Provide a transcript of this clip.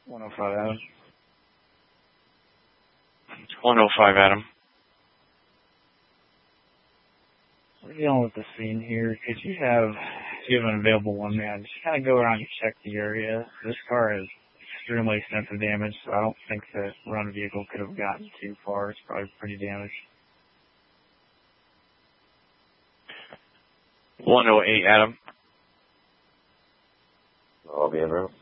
105 Adam. 105 Adam. We're dealing with the scene here. If you have an available one man, just kind of go around and check the area. This car has extremely extensive damage, so I don't think the run vehicle could have gotten too far. It's probably pretty damaged. 108 Adam. I'll be in route.